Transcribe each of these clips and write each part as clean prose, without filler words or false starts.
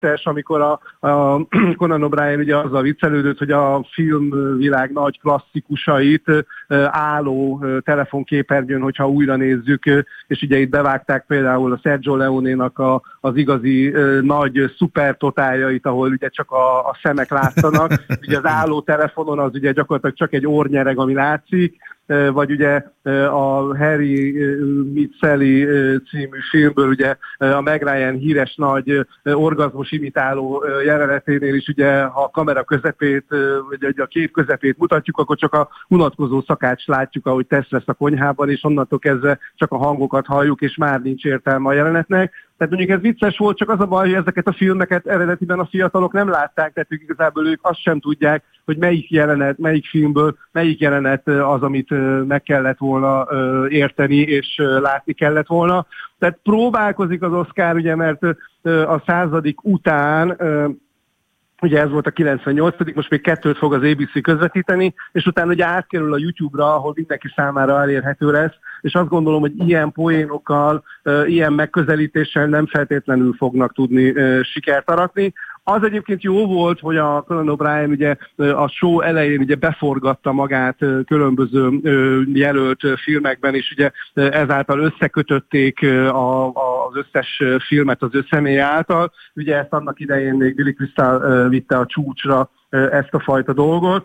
vicces, amikor a Conan O'Brien ugye azzal viccelődött, hogy a filmvilág nagy klasszikusait álló telefonképernyőn, hogyha újra nézzük, és ugye itt bevágták például a Sergio Leone-nak az igazi nagy szupertotáljait, ahol ugye csak a szemek látszanak. Ugye az álló telefonon az ugye gyakorlatilag csak egy orrnyereg, ami látszik, vagy ugye a Harry Met Sally című filmből ugye a Meg Ryan híres nagy orgazmus imitáló jeleneténél is ugye, ha a kamera közepét, vagy a kép közepét mutatjuk, akkor csak a unatkozó szakács látjuk, ahogy tesz lesz a konyhában, és onnantól kezdve csak a hangokat halljuk, és már nincs értelme a jelenetnek. Tehát mondjuk ez vicces volt, csak az a baj, hogy ezeket a filmeket eredetiben a fiatalok nem látták, tehát igazából ők azt sem tudják, hogy melyik jelenet, melyik filmből, melyik jelenet az, amit meg kellett volna érteni, és látni kellett volna. Tehát próbálkozik az Oscar, ugye, mert a 100. után, ugye ez volt a 98., most még 2-t fog az ABC közvetíteni, és utána ugye átkerül a YouTube-ra, ahol mindenki számára elérhető lesz, és azt gondolom, hogy ilyen poénokkal, ilyen megközelítéssel nem feltétlenül fognak tudni sikert aratni. Az egyébként jó volt, hogy a Conan O'Brien ugye a show elején ugye beforgatta magát különböző jelölt filmekben, és ugye ezáltal összekötötték az összes filmet az ő személy által. Ugye ezt annak idején még Billy Crystal vitte a csúcsra ezt a fajta dolgot.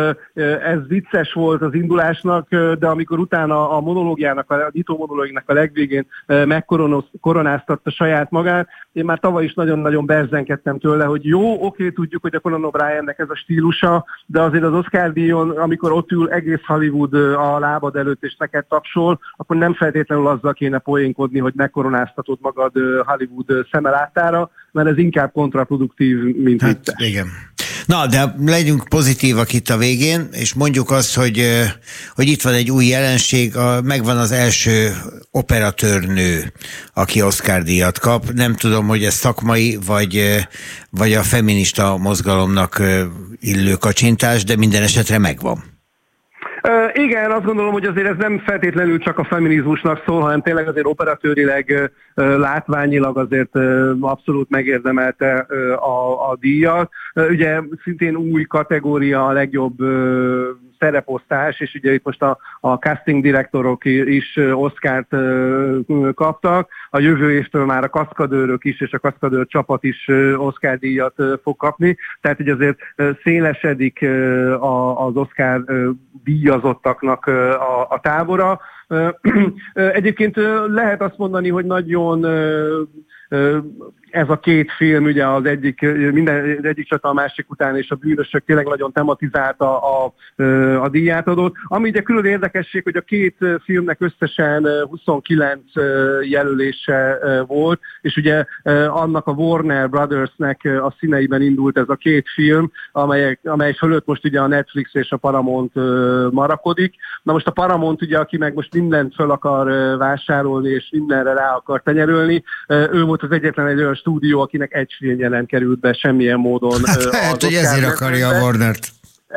Ez vicces volt az indulásnak, de amikor utána a monológiának, a nyitó monológiának a legvégén megkoronáztatta saját magát, én már tavaly is nagyon-nagyon berzenkedtem tőle, hogy jó, oké, tudjuk, hogy a Conan O'Briennek ez a stílusa, de azért az Oscar-díjon, amikor ott ül egész Hollywood a lábad előtt és neked tapsol, akkor nem feltétlenül azzal kéne poénkodni, hogy megkoronáztatod magad Hollywood szeme láttára, mert ez inkább kontraproduktív, mint vicces. Igen. Na, de legyünk pozitívak itt a végén, és mondjuk azt, hogy itt van egy új jelenség, megvan az első operatőrnő, aki Oscar-díjat kap. Nem tudom, hogy ez szakmai, vagy a feminista mozgalomnak illő kacsintás, de minden esetre megvan. Igen, azt gondolom, hogy azért ez nem feltétlenül csak a feminizmusnak szól, hanem tényleg azért operatőrileg, látványilag azért abszolút megérdemelte a díjat. Ugye szintén új kategória a legjobb szereposztás, és ugye itt most a casting direktorok is Oscart kaptak. A jövő évtől már a kaszkadőrök is, és a kaszkadőr csapat is Oscar díjat fog kapni. Tehát ugye azért szélesedik az Oscar díjazottaknak a tábora. Egyébként lehet azt mondani, hogy nagyon ez a két film, ugye az egyik csata a másik után, és a bűnösök tényleg nagyon tematizálta a díját adott. Ami ugye külön érdekesség, hogy a két filmnek összesen 29 jelölése volt, és ugye annak a Warner Brothersnek a színeiben indult ez a két film, amely fölött most ugye a Netflix és a Paramount marakodik. Na most a Paramount ugye, aki meg most mindent föl akar vásárolni, és mindenre rá akar tenyerölni, ő volt az egyetlen egy olyan stúdió, akinek egy filmje nem került be semmilyen módon. Hát lehet, hogy ezért akarja a Warnert.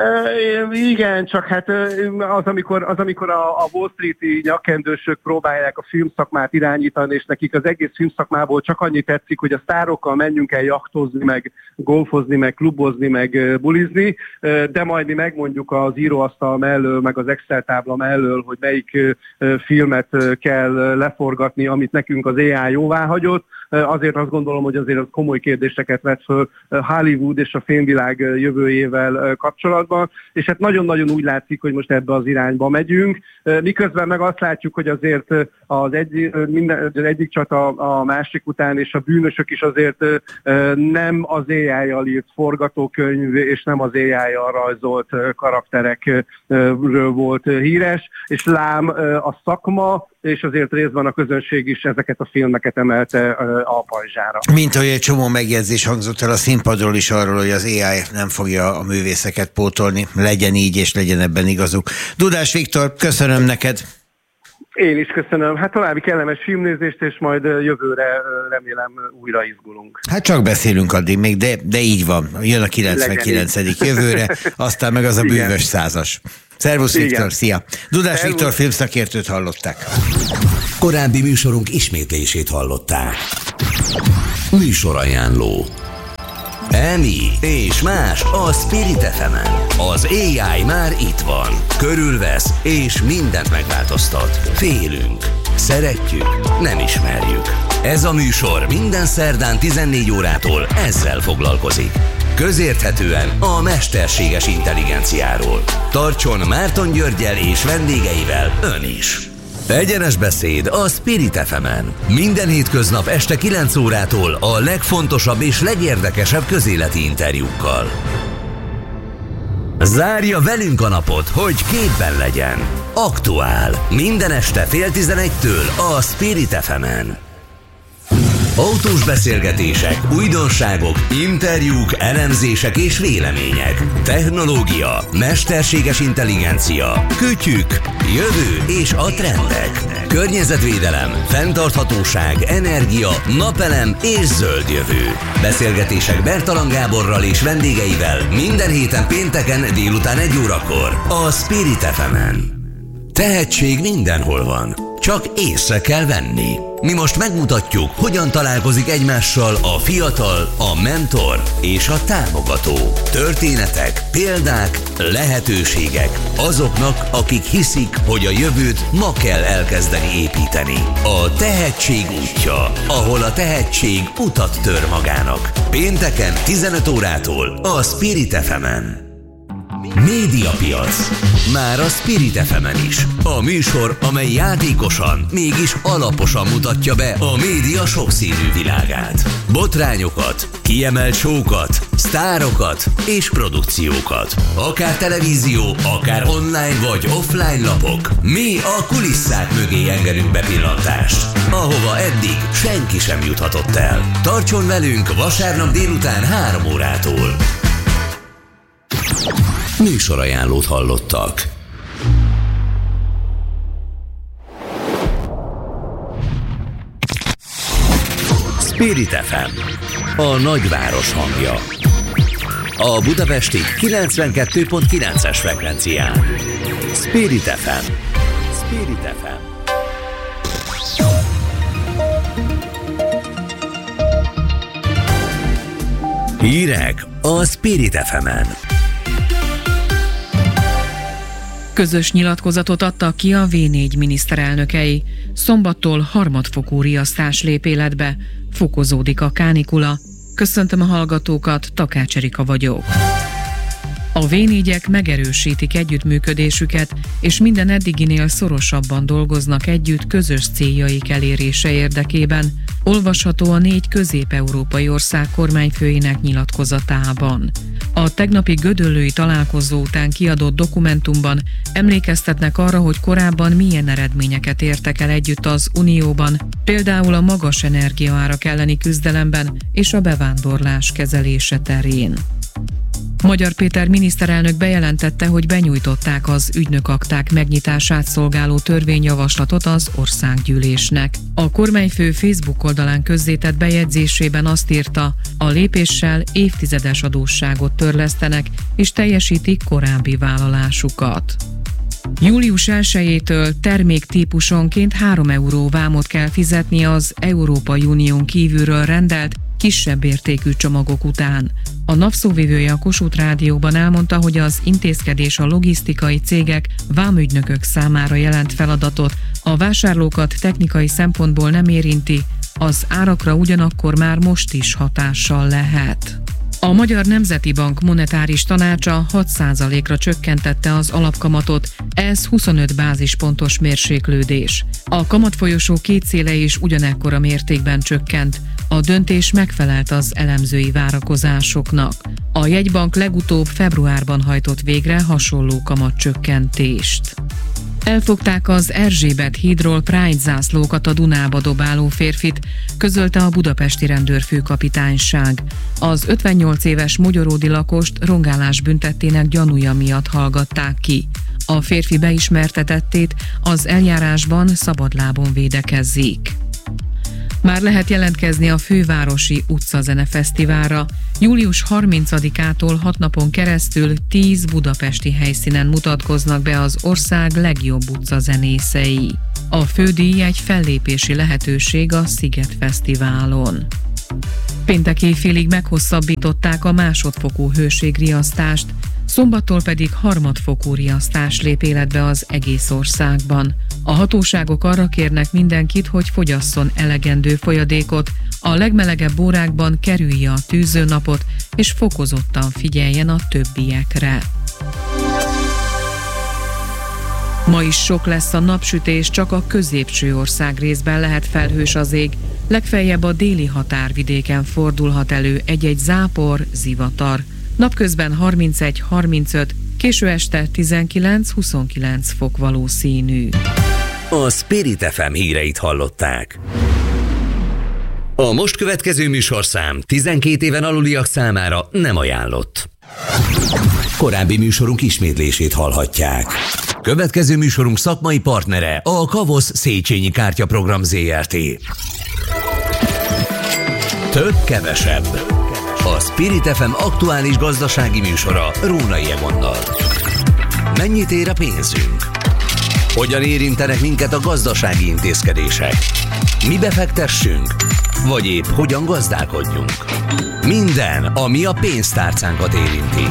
Igen, csak hát az, amikor a Wall Street-i nyakkendősök próbálják a filmszakmát irányítani, és nekik az egész filmszakmából csak annyi tetszik, hogy a sztárokkal menjünk el jachtozni, meg golfozni, meg klubozni, meg bulizni, de majd mi megmondjuk az íróasztal mellől, meg az Excel tábla mellől, hogy melyik filmet kell leforgatni, amit nekünk az AI jóvá hagyott. Azért azt gondolom, hogy azért az komoly kérdéseket vet föl Hollywood és a filmvilág jövőjével kapcsolatban, és hát nagyon-nagyon úgy látszik, hogy most ebbe az irányba megyünk, miközben meg azt látjuk, hogy azért az egyik csata a másik után, és a bűnösök is azért nem az AI-jal írt forgatókönyv, és nem az AI-jal rajzolt karakterekről volt híres, és lám a szakma, és azért részben a közönség is ezeket a filmeket emelte a pajzsára. Mint hogy egy csomó megjegyzés hangzott el a színpadról is arról, hogy az AI nem fogja a művészeket pótolni. Legyen így, és legyen ebben igazuk. Dudás Viktor, köszönöm neked! Én is köszönöm. Hát további kellemes filmnézést, és majd jövőre remélem újra izgulunk. Hát csak beszélünk addig még, de így van. Jön a 99. jövőre, aztán meg az a bűvös százas. Szervusz Viktor, szia! Dudás Viktor filmszakértőt hallották. Korábbi műsorunk ismétlését hallották. Műsorajánló. EMI és más a Spirit FM-en. Az AI már itt van, körülvesz és mindent megváltoztat. Félünk, szeretjük, nem ismerjük. Ez a műsor minden szerdán 14 órától ezzel foglalkozik. Közérthetően a mesterséges intelligenciáról. Tartson Márton Györggyel és vendégeivel ön is. Egyenes beszéd a Spirit FM-en. Minden hétköznap este 9 órától a legfontosabb és legérdekesebb közéleti interjúkkal. Zárja velünk a napot, hogy képben legyen. Aktuál. Minden este fél 11-től a Spirit FM-en. Autós beszélgetések, újdonságok, interjúk, elemzések és vélemények. Technológia, mesterséges intelligencia, kütyük, jövő és a trendek. Környezetvédelem, fenntarthatóság, energia, napelem és zöld jövő. Beszélgetések Bertalan Gáborral és vendégeivel minden héten pénteken délután 1 órakor a Spirit FM-en. Tehetség mindenhol van, csak észre kell venni. Mi most megmutatjuk, hogyan találkozik egymással a fiatal, a mentor és a támogató. Történetek, példák, lehetőségek azoknak, akik hiszik, hogy a jövőt ma kell elkezdeni építeni. A tehetség útja, ahol a tehetség utat tör magának. Pénteken 15 órától a Spirit FM-en. Médiapiac. Már a Spirit FM-en is. A műsor, amely játékosan, mégis alaposan mutatja be a média sokszínű világát. Botrányokat, kiemelt show-kat, sztárokat és produkciókat. Akár televízió, akár online vagy offline lapok. Mi a kulisszák mögé engedünk bepillantást, ahova eddig senki sem juthatott el. Tartson velünk vasárnap délután 3 órától. Műsorajánlót hallottak. Spirit FM, a nagyváros hangja. A budapesti 92.9-es frekvencián. Spirit FM. Spirit FM. Hírek a Spirit FM-en. Közös nyilatkozatot adtak ki a V4 miniszterelnökei. Szombattól harmadfokú riasztás lép életbe. Fokozódik a kánikula. Köszöntöm a hallgatókat, Takács Erika vagyok. A V4-ek megerősítik együttműködésüket, és minden eddiginél szorosabban dolgoznak együtt közös céljaik elérése érdekében. Olvasható a 4 közép-európai ország kormányfőinek nyilatkozatában. A tegnapi gödöllői találkozó után kiadott dokumentumban emlékeztetnek arra, hogy korábban milyen eredményeket értek el együtt az Unióban, például a magas energiaárak elleni küzdelemben és a bevándorlás kezelése terén. Magyar Péter miniszterelnök bejelentette, hogy benyújtották az ügynökakták megnyitását szolgáló törvényjavaslatot az országgyűlésnek. A kormányfő Facebook oldalán közzétett bejegyzésében azt írta, a lépéssel évtizedes adósságot törlesztenek és teljesítik korábbi vállalásukat. Július 1-től terméktípusonként 3 euró vámot kell fizetni az Európai Unión kívülről rendelt, kisebb értékű csomagok után. A napszóvivője a Kossuth Rádióban elmondta, hogy az intézkedés a logisztikai cégek, vámügynökök számára jelent feladatot, a vásárlókat technikai szempontból nem érinti, az árakra ugyanakkor már most is hatással lehet. A Magyar Nemzeti Bank monetáris tanácsa 6%-ra csökkentette az alapkamatot, ez 25 bázispontos mérséklődés. A kamatfolyosó két széle is ugyanekkora mértékben csökkent. A döntés megfelelt az elemzői várakozásoknak. A jegybank legutóbb februárban hajtott végre hasonló kamatcsökkentést. Elfogták az Erzsébet hídról Pride zászlókat a Dunába dobáló férfit, közölte a budapesti rendőrfőkapitányság. Az 58 éves mogyoródi lakost rongálás büntettének gyanúja miatt hallgatták ki. A férfi beismertetettét, az eljárásban szabadlábon védekezzik. Már lehet jelentkezni a Fővárosi Utcazene Fesztiválra. Július 30-ától 6 napon keresztül 10 budapesti helyszínen mutatkoznak be az ország legjobb utcazenészei. A fődíj egy fellépési lehetőség a Sziget Fesztiválon. Péntek éjfélig meghosszabbították a másodfokú hőségriasztást, szombattól pedig harmadfokú riasztás lép életbe az egész országban. A hatóságok arra kérnek mindenkit, hogy fogyasszon elegendő folyadékot, a legmelegebb órákban kerülje a tűzőnapot, és fokozottan figyeljen a többiekre. Ma is sok lesz a napsütés, csak a középső ország részben lehet felhős az ég, legfeljebb a déli határvidéken fordulhat elő egy-egy zápor, zivatar. Napközben 31-35, késő este 19-29 fok valószínű. A Spirit FM híreit hallották. A most következő műsorszám 12 éven aluliak számára nem ajánlott. Korábbi műsorunk ismétlését hallhatják. Következő műsorunk szakmai partnere a Kavosz Széchenyi Kártyaprogram Zrt. Több kevesebb. A Spirit FM aktuális gazdasági műsora Rónai Egonnal. Mennyit ér a pénzünk? Hogyan érintenek minket a gazdasági intézkedések? Mi befektessünk? Vagy épp hogyan gazdálkodjunk? Minden, ami a pénztárcánkat érinti.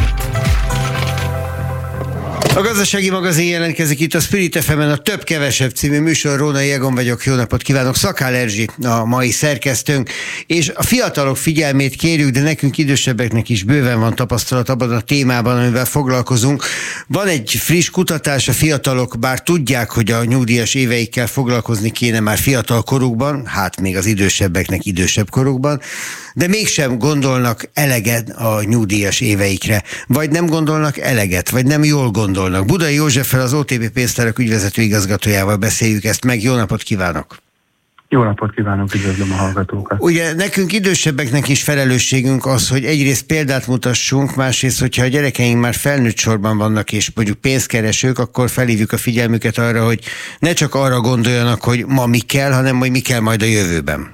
A Gazdasági Magazin jelentkezik itt a Spirit FM-en, a Több-Kevesebb című műsor. Rónai Egon vagyok, jó napot kívánok. Szakál Erzsi a mai szerkesztőnk, és a fiatalok figyelmét kérjük, de nekünk idősebbeknek is bőven van tapasztalat abban a témában, amivel foglalkozunk. Van egy friss kutatás, a fiatalok bár tudják, hogy a nyugdíjas éveikkel foglalkozni kéne már fiatal korukban, hát még az idősebbeknek idősebb korukban, de mégsem gondolnak eleget a nyugdíjas éveikre, vagy nem gondolnak eleget, vagy nem jól gondolnak. Budai Józseffel, az OTP Pénztárak ügyvezető igazgatójával beszéljük ezt meg. Jó napot kívánok! Jó napot kívánok, üdvözlöm a hallgatókat! Ugye nekünk idősebbeknek is felelősségünk az, hogy egyrészt példát mutassunk, másrészt, hogyha a gyerekeink már felnőtt sorban vannak, és mondjuk pénzkeresők, akkor felhívjuk a figyelmüket arra, hogy ne csak arra gondoljanak, hogy ma mi kell, hanem hogy mi kell majd a jövőben.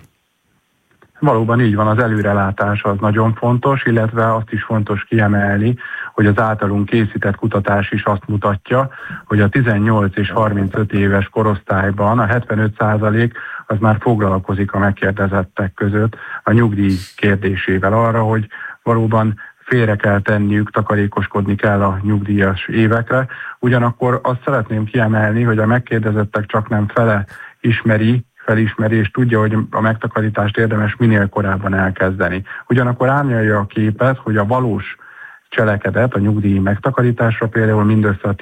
Valóban így van, az előrelátás az nagyon fontos, illetve azt is fontos kiemelni, hogy az általunk készített kutatás is azt mutatja, hogy a 18 és 35 éves korosztályban a 75% az már foglalkozik a megkérdezettek között a nyugdíj kérdésével arra, hogy valóban félre kell tenniük, takarékoskodni kell a nyugdíjas évekre. Ugyanakkor azt szeretném kiemelni, hogy a megkérdezettek csak nem fele felismeri és tudja, hogy a megtakarítást érdemes minél korábban elkezdeni. Ugyanakkor árnyalja a képet, hogy a valós cselekedet a nyugdíj megtakarításra például mindössze a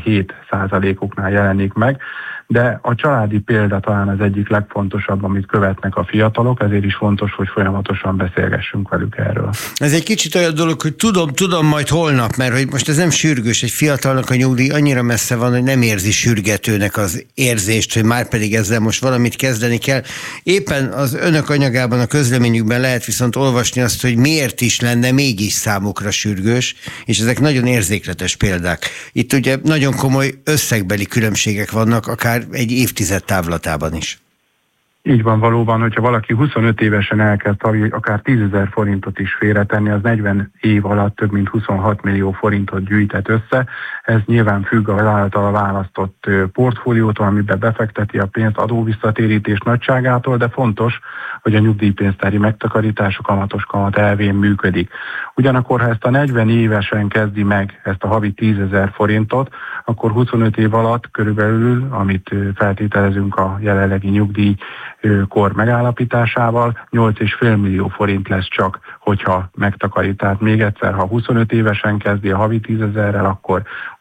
17%-uknál jelenik meg, de a családi példa talán az egyik legfontosabb, amit követnek a fiatalok, ezért is fontos, hogy folyamatosan beszélgessünk velük erről. Ez egy kicsit olyan dolog, hogy tudom majd holnap, mert hogy most ez nem sürgős, egy fiatalnak a nyugdíj annyira messze van, hogy nem érzi sürgetőnek az érzést, hogy már pedig ezzel most valamit kezdeni kell. Éppen az önök anyagában, a közleményükben lehet viszont olvasni azt, hogy miért is lenne mégis számukra sürgős, és ezek nagyon érzékletes példák. Itt ugye nagyon komoly összegbeli különbségek vannak, akár egy évtized távlatában is. Így van valóban, hogyha valaki 25 évesen elkezd akár 10 000 forintot is félretenni, az 40 év alatt több mint 26 millió forintot gyűjtett össze. Ez nyilván függ az általa választott portfóliótól, amiben befekteti a pénzt, adóvisszatérítés nagyságától, de fontos, hogy a nyugdíjpénztári megtakarítás a kamatos kamat elvén működik. Ugyanakkor, ha ezt a 40 évesen kezdi meg ezt a havi 10 000 forintot, akkor 25 év alatt körülbelül, amit feltételezünk a jelenlegi nyugdíjkor megállapításával, 8,5 millió forint lesz csak, hogyha megtakarít. Tehát még egyszer, ha 25 évesen kezdi a havi 10 000-rel, akkor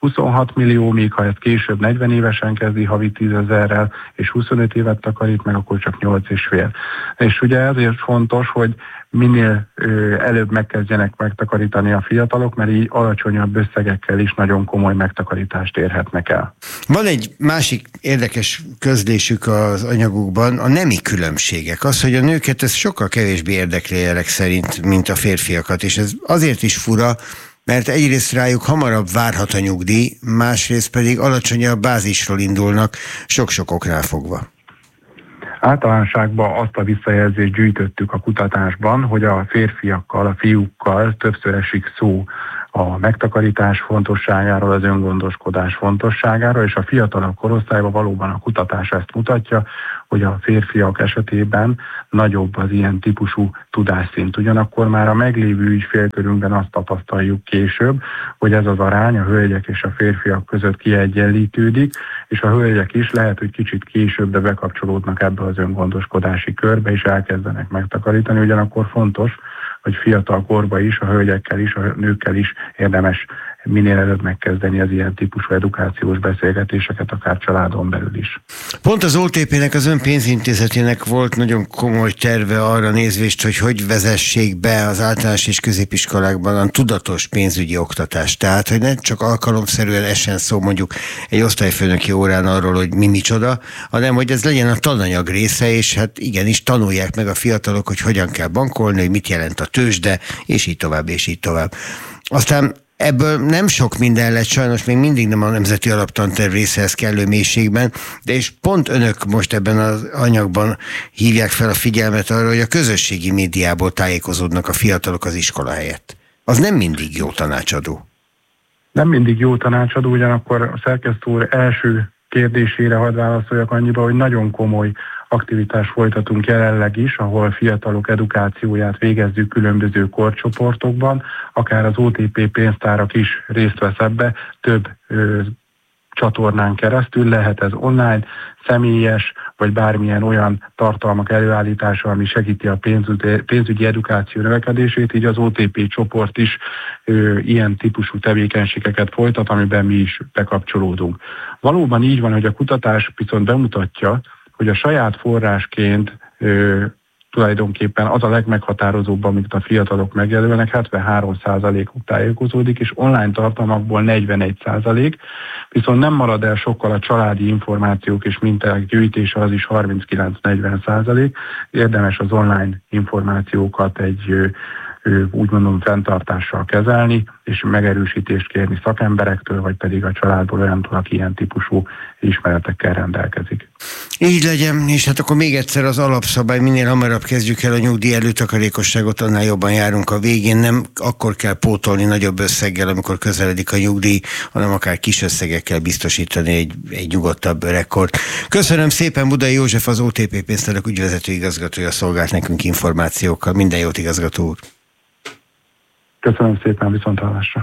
26 millió, míg ha ezt később 40 évesen kezdi havi 10 000-rel, és 25 évet takarít meg, akkor csak 8,5. És ugye ezért fontos, hogy minél előbb megkezdjenek megtakarítani a fiatalok, mert így alacsonyabb összegekkel is nagyon komoly megtakarítást érhetnek el. Van egy másik érdekes közlésük az anyagukban, a nemi különbségek. Az, hogy a nőket ez sokkal kevésbé érdekli jelek szerint, mint a férfiakat, és ez azért is fura, mert egyrészt rájuk hamarabb várhat a nyugdíj, másrészt pedig alacsonyabb bázisról indulnak, sok-sok oknál fogva. Általánosságban azt a visszajelzést gyűjtöttük a kutatásban, hogy a férfiakkal, a fiúkkal többször esik szó a megtakarítás fontosságáról, az öngondoskodás fontosságáról, és a fiatalabb korosztályban valóban a kutatás ezt mutatja, hogy a férfiak esetében nagyobb az ilyen típusú tudásszint. Ugyanakkor már a meglévő ügyfélkörünkben azt tapasztaljuk később, hogy ez az arány a hölgyek és a férfiak között kiegyenlítődik, és a hölgyek is lehet, hogy kicsit később, de bekapcsolódnak ebbe az öngondoskodási körbe, és elkezdenek megtakarítani. Ugyanakkor fontos, hogy fiatal korban is, a hölgyekkel is, a nőkkel is érdemes minél előbb megkezdeni az ilyen típusú edukációs beszélgetéseket, akár családon belül is. Pont az OTP-nek, az Ön pénzintézetének volt nagyon komoly terve arra nézvést, hogy vezessék be az általános és középiskolákban a tudatos pénzügyi oktatást. Tehát, hogy ne csak alkalomszerűen essen szó mondjuk egy osztályfőnöki órán arról, hogy mi micsoda, hanem hogy ez legyen a tananyag része, és hát igenis tanulják meg a fiatalok, hogy hogyan kell bankolni, hogy mit jelent a tőzsde, és így tovább, és így tovább. Aztán ebből nem sok minden lett, sajnos még mindig nem a Nemzeti Alaptanterv részehez kellő mélységben, de és pont önök most ebben az anyagban hívják fel a figyelmet arra, hogy a közösségi médiából tájékozódnak a fiatalok az iskola helyett. Az nem mindig jó tanácsadó. Nem mindig jó tanácsadó, ugyanakkor a szerkesztő úr első kérdésére hadd válaszoljak annyiba, hogy nagyon komoly aktivitást folytatunk jelenleg is, ahol fiatalok edukációját végezzük különböző korcsoportokban, akár az OTP pénztárak is részt vesz ebbe, több csatornán keresztül, lehet ez online, személyes, vagy bármilyen olyan tartalmak előállítása, ami segíti a pénzügyi edukáció növekedését, így az OTP csoport is ilyen típusú tevékenységeket folytat, amiben mi is bekapcsolódunk. Valóban így van, hogy a kutatás viszont bemutatja, hogy a saját forrásként tulajdonképpen az a legmeghatározóbb, amit a fiatalok megjelölnek, 73%-uk tájékozódik, és online tartalmakból 41%, viszont nem marad el sokkal a családi információk és minták gyűjtése, az is 39-40%. Érdemes az online információkat egy úgy mondom fenntartással kezelni, és megerősítést kérni szakemberektől, vagy pedig a családból olyantól, aki ilyen típusú ismeretekkel rendelkezik. Így legyen, és hát akkor még egyszer az alapszabály, minél hamarabb kezdjük el a nyugdíj előtakarékosságot, annál jobban járunk a végén. Nem akkor kell pótolni nagyobb összeggel, amikor közeledik a nyugdíj, hanem akár kis összegekkel biztosítani egy nyugodtabb öregkort. Köszönöm szépen, Budai József, az OTP pénztárak ügyvezető igazgatója szolgált nekünk információkkal. Minden jót, igazgató úr! Köszönöm szépen, viszonthallásra!